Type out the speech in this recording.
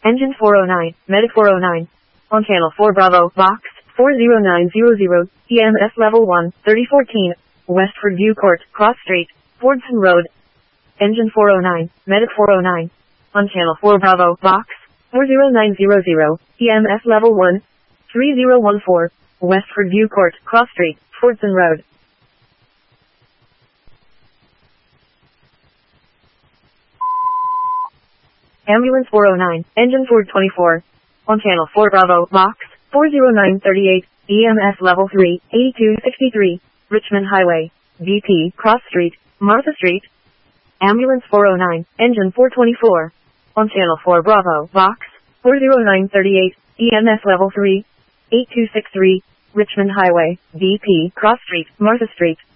Engine 409, Medic 409. On channel 4 Bravo, box 40900, EMS level 1, 3014, Westford View Court, Cross Street, Fordson Road. Engine 409, Medic 409. On channel 4 Bravo, box 40900, EMS level 1, 3014, Westford View Court, Cross Street, Fordson Road. Ambulance 409, Engine 424. On channel 4 Bravo, box 40938, EMS level 3, 8263, Richmond Highway, BP, Cross Street, Martha Street. Ambulance 409, Engine 424. On channel 4 Bravo, box 40938, EMS level 3, 8263, Richmond Highway, BP, Cross Street, Martha Street.